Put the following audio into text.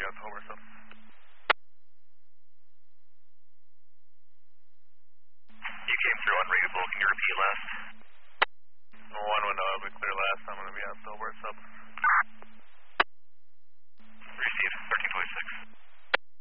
out to Hobart sub. You came through unreadable. Can you repeat last? 1-1, I'll be clear last. I'm going to be out to Hobart sub.